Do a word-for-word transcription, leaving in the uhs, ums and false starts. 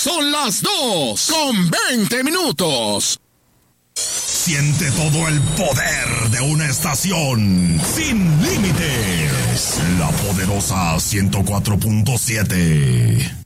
Son las dos con veinte minutos. Siente todo el poder de una estación sin límites. La poderosa ciento cuatro punto siete.